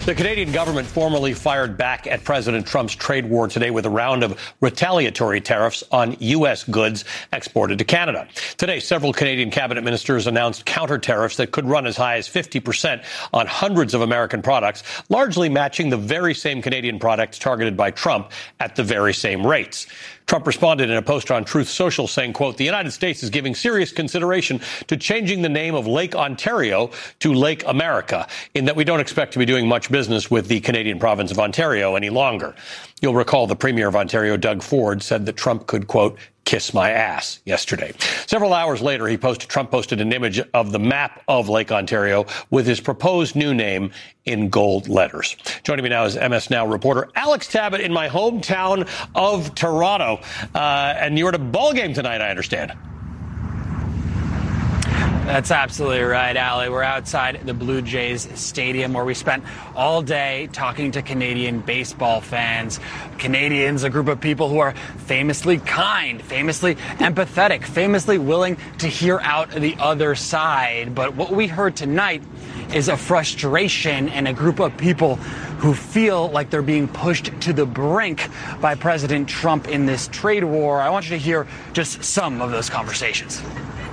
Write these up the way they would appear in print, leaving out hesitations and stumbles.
The Canadian government formally fired back at President Trump's trade war today with a round of retaliatory tariffs on U.S. goods exported to Canada. Today, several Canadian cabinet ministers announced counter tariffs that could run as high as 50% on hundreds of American products, largely matching the very same Canadian products targeted by Trump at the very same rates. Trump responded in a post on Truth Social saying, quote, "The United States is giving serious consideration to changing the name of Lake Ontario to Lake America, in that we don't expect to be doing much business with the Canadian province of Ontario any longer." You'll recall the Premier of Ontario, Doug Ford, said that Trump could, quote, "kiss my ass" yesterday. Several hours later, Trump posted an image of the map of Lake Ontario with his proposed new name in gold letters. Joining me now is MS Now reporter Alex Tabbitt in my hometown of Toronto. And you're at a ball game tonight, I understand. That's absolutely right, Ali. We're outside the Blue Jays Stadium, where we spent all day talking to Canadian baseball fans. Canadians, a group of people who are famously kind, famously empathetic, famously willing to hear out the other side. But what we heard tonight is a frustration and a group of people who feel like they're being pushed to the brink by President Trump in this trade war. I want you to hear just some of those conversations.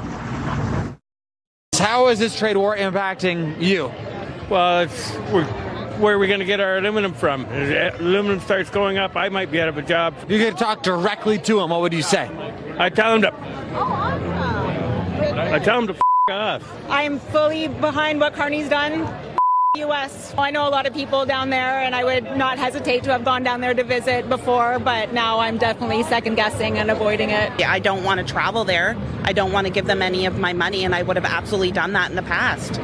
How is this trade war impacting you? Well, where are we going to get our aluminum from? If aluminum starts going up, I might be out of a job. You could talk directly to him. What would you say? I tell him to. Oh, awesome. I tell him to off. I'm fully behind what Carney's done. U.S. I know a lot of people down there, and I would not hesitate to have gone down there to visit before, but now I'm definitely second-guessing and avoiding it. I don't want to travel there. I don't want to give them any of my money, and I would have absolutely done that in the past.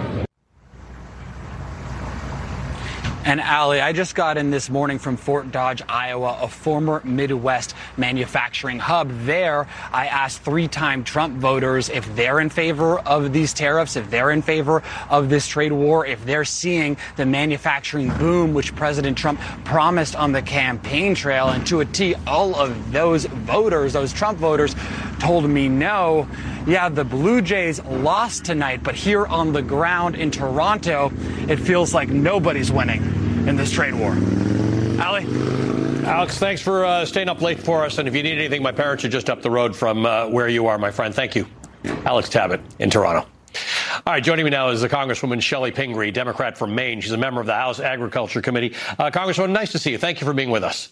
And Ali, I just got in this morning from Fort Dodge, Iowa, a former Midwest manufacturing hub. There, I asked three-time Trump voters if they're in favor of these tariffs, if they're in favor of this trade war, if they're seeing the manufacturing boom which President Trump promised on the campaign trail. And to a T, all of those voters, those Trump voters, told me no. Yeah, the Blue Jays lost tonight, but here on the ground in Toronto, it feels like nobody's winning in this trade war. Ali? Alex, thanks for staying up late for us. And if you need anything, my parents are just up the road from where you are, my friend. Thank you. Alex Tabbitt in Toronto. All right, joining me now is the Congresswoman Shelley Pingree, Democrat from Maine. She's a member of the House Agriculture Committee. Congresswoman, nice to see you. Thank you for being with us.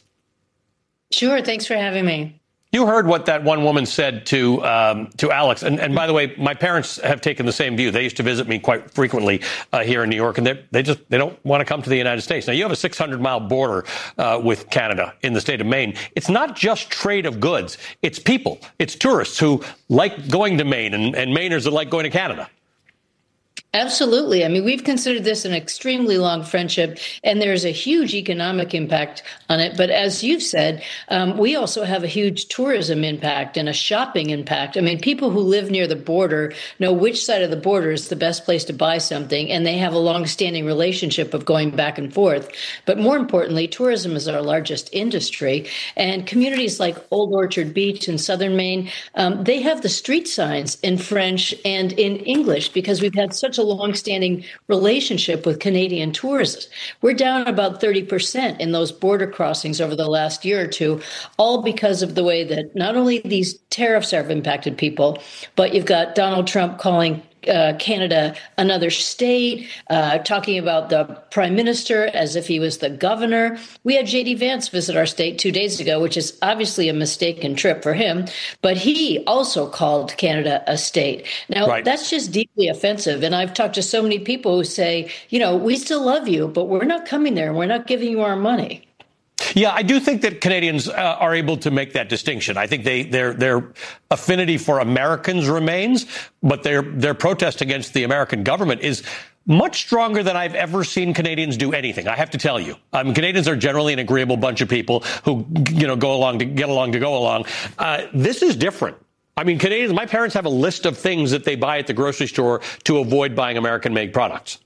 Sure. Thanks for having me. You heard what that one woman said to Alex. And by the way, my parents have taken the same view. They used to visit me quite frequently here in New York, and they don't want to come to the United States. Now, you have a 600-mile border with Canada in the state of Maine. It's not just trade of goods. It's people. It's tourists who like going to Maine and Mainers that like going to Canada. Absolutely. I mean, we've considered this an extremely long friendship, and there's a huge economic impact on it. But as you've said, we also have a huge tourism impact and a shopping impact. I mean, people who live near the border know which side of the border is the best place to buy something, and they have a long-standing relationship of going back and forth. But more importantly, tourism is our largest industry, and communities like Old Orchard Beach in southern Maine, they have the street signs in French and in English because we've had such a long-standing relationship with Canadian tourists. We're down about 30% in those border crossings over the last year or two, all because of the way that not only these tariffs have impacted people, but you've got Donald Trump calling Canada another state, talking about the prime minister as if he was the governor. We had J.D. Vance visit our state 2 days ago, which is obviously a mistaken trip for him, but he also called Canada a state. Now, That's just deeply offensive. And I've talked to so many people who say, we still love you, but we're not coming there and we're not giving you our money. Yeah, I do think that Canadians are able to make that distinction. I think their affinity for Americans remains, but their protest against the American government is much stronger than I've ever seen Canadians do anything. I have to tell you, Canadians are generally an agreeable bunch of people who go along to get along to go along. This is different. I mean, Canadians, my parents have a list of things that they buy at the grocery store to avoid buying American-made products.